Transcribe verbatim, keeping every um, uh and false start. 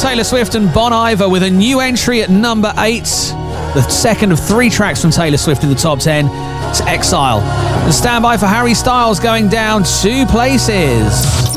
Taylor Swift and Bon Iver with a new entry at number eight. The second of three tracks from Taylor Swift in the top ten. It's Exile. And stand by for Harry Styles going down two places.